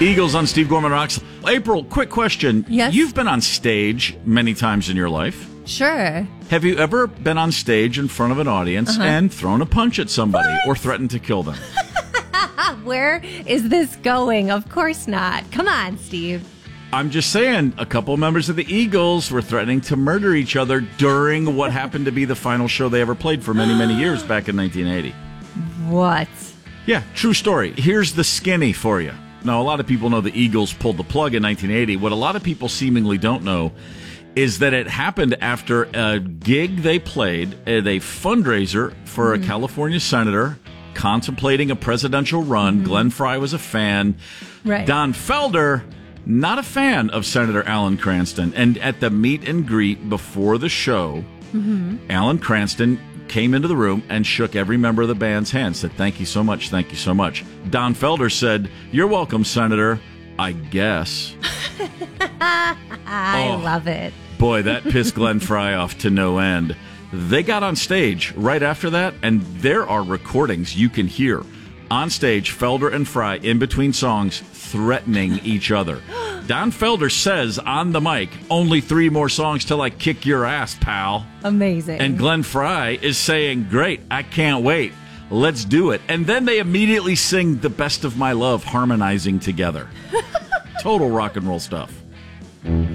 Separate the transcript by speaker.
Speaker 1: Eagles on Steve Gorman Rocks. April, quick question.
Speaker 2: Yes?
Speaker 1: You've been on stage many times in your life.
Speaker 2: Sure.
Speaker 1: Have you ever been on stage in front of an audience and thrown a punch at somebody or threatened to kill them?
Speaker 2: Where is this going? Of course not. Come on, Steve.
Speaker 1: I'm just saying, a couple members of the Eagles were threatening to murder each other during what happened to be the final show they ever played for many, many years back in 1980.
Speaker 2: What?
Speaker 1: Yeah, true story. Here's the skinny for you. Now, a lot of people know the Eagles pulled the plug in 1980. What a lot of people seemingly don't know is that it happened after a gig they played at a fundraiser for a California senator contemplating a presidential run. Glenn Frey was a fan.
Speaker 2: Right.
Speaker 1: Don Felder, not a fan of Senator Alan Cranston. And at the meet and greet before the show, Alan Cranston came into the room and shook every member of the band's hand, said, "Thank you so much, thank you so much." Don Felder said, "You're welcome, Senator, I guess."
Speaker 2: I love it.
Speaker 1: Boy, that pissed Glenn Frey off to no end. They got on stage right after that, and there are recordings you can hear. On stage, Felder and Frey, in between songs, threatening each other. Don Felder says on the mic, "Only 3 more songs till I kick your ass, pal."
Speaker 2: Amazing.
Speaker 1: And Glenn Frey is saying, "Great, I can't wait. Let's do it." And then they immediately sing "The Best of My Love," harmonizing together. Total rock and roll stuff.